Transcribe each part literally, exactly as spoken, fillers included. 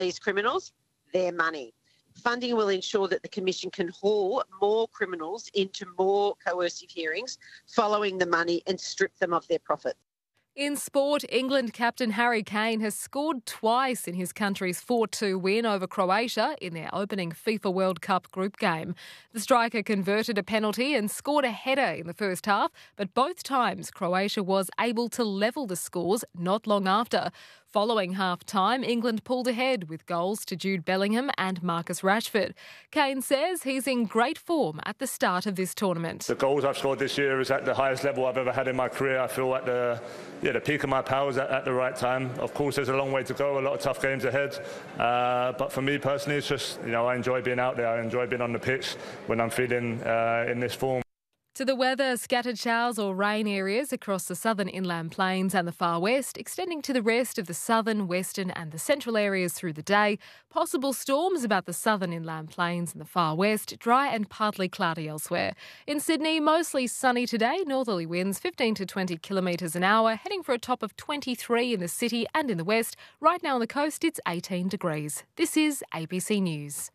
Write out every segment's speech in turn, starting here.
these criminals their money. Funding will ensure that the Commission can haul more criminals into more coercive hearings following the money and strip them of their profits. In sport, England captain Harry Kane has scored twice in his country's four two win over Croatia in their opening FIFA World Cup group game. The striker converted a penalty and scored a header in the first half, but both times Croatia was able to level the scores not long after. Following half-time, England pulled ahead with goals to Jude Bellingham and Marcus Rashford. Kane says he's in great form at the start of this tournament. The goals I've scored this year is at the highest level I've ever had in my career. I feel at the, yeah, the peak of my powers at, at the right time. Of course, there's a long way to go, a lot of tough games ahead. Uh, but for me personally, it's just, you know, I enjoy being out there. I enjoy being on the pitch when I'm feeling uh, in this form. To the weather, scattered showers or rain areas across the southern inland plains and the far west, extending to the rest of the southern, western and the central areas through the day. Possible storms about the southern inland plains and the far west, dry and partly cloudy elsewhere. In Sydney, mostly sunny today, northerly winds fifteen to twenty kilometres an hour, heading for a top of twenty-three in the city and in the west. Right now on the coast, it's eighteen degrees. This is A B C News.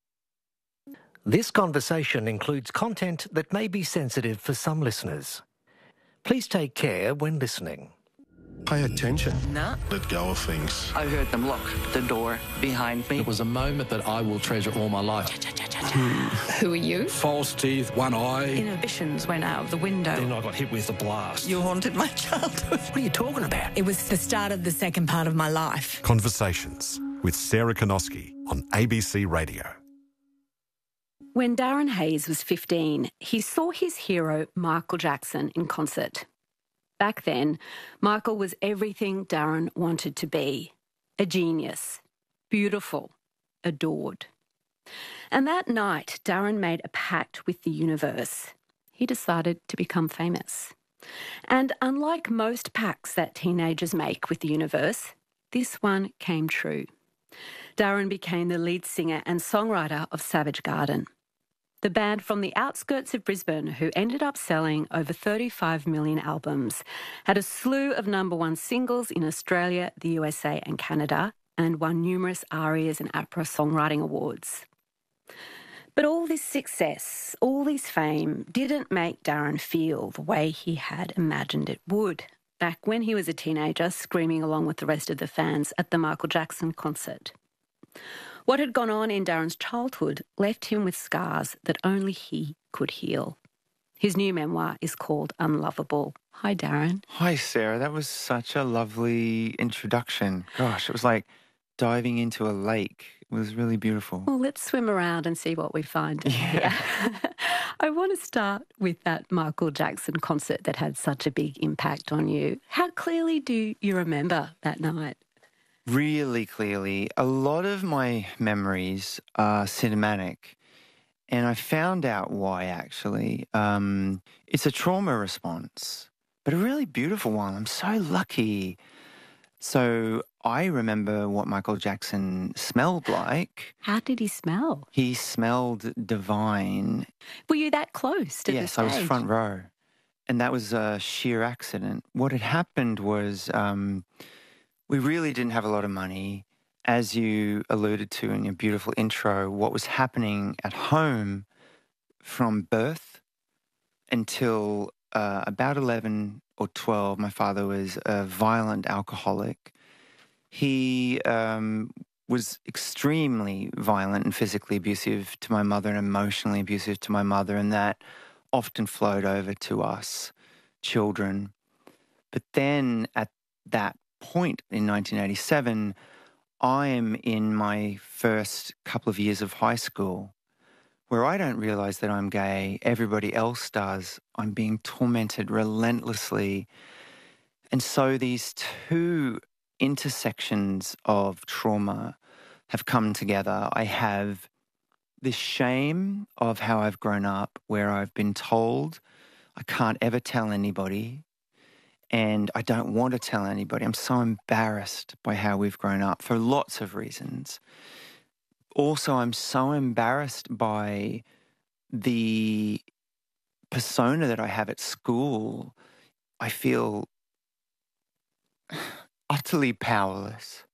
This conversation includes content that may be sensitive for some listeners. Please take care when listening. Pay attention. No. Let go of things. I heard them lock the door behind me. It was a moment that I will treasure all my life. Who are you? False teeth, one eye. Inhibitions went out of the window. Then I got hit with a blast. You haunted my childhood. What are you talking about? It was the start of the second part of my life. Conversations with Sarah Konoski on A B C Radio. When Darren Hayes was fifteen, he saw his hero Michael Jackson in concert. Back then, Michael was everything Darren wanted to be. A genius. Beautiful. Adored. And that night, Darren made a pact with the universe. He decided to become famous. And unlike most pacts that teenagers make with the universe, this one came true. Darren became the lead singer and songwriter of Savage Garden, the band from the outskirts of Brisbane who ended up selling over thirty-five million albums, had a slew of number one singles in Australia, the U S A and Canada, and won numerous ARIAs and APRA songwriting awards. But all this success, all this fame, didn't make Darren feel the way he had imagined it would back when he was a teenager screaming along with the rest of the fans at the Michael Jackson concert. What had gone on in Darren's childhood left him with scars that only he could heal. His new memoir is called Unlovable. Hi, Darren. Hi, Sarah. That was such a lovely introduction. Gosh, it was like diving into a lake. It was really beautiful. Well, let's swim around and see what we find. Yeah. I want to start with that Michael Jackson concert that had such a big impact on you. How clearly do you remember that night? Really clearly. A lot of my memories are cinematic, and I found out why, actually. Um, it's a trauma response, but a really beautiful one. I'm so lucky. So I remember what Michael Jackson smelled like. How did he smell? He smelled divine. Were you that close to yes, the stage? I was front row, and that was a sheer accident. What had happened was... Um, We really didn't have a lot of money. As you alluded to in your beautiful intro, what was happening at home from birth until uh, about eleven or twelve, my father was a violent alcoholic. He um, was extremely violent and physically abusive to my mother and emotionally abusive to my mother, and that often flowed over to us children. But then at that point in nineteen eighty-seven, I am in my first couple of years of high school where I don't realise that I'm gay. Everybody else does. I'm being tormented relentlessly. And so these two intersections of trauma have come together. I have this shame of how I've grown up, where I've been told I can't ever tell anybody. And I don't want to tell anybody. I'm so embarrassed by how we've grown up for lots of reasons. Also, I'm so embarrassed by the persona that I have at school. I feel utterly powerless.